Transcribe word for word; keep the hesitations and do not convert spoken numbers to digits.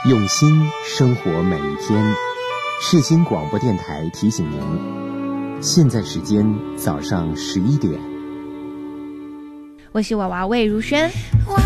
用心生活每一天。世新广播电台提醒您，现在时间早上十一点。 我是娃娃魏如萱。